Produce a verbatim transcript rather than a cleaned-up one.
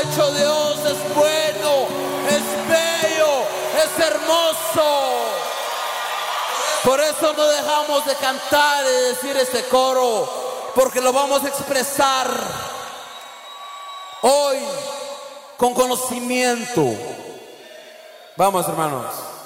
hecho Dios es bueno, es bello, es hermoso. Por eso no dejamos de cantar y de decir este coro, porque lo vamos a expresar hoy con conocimiento. Vamos, hermanos.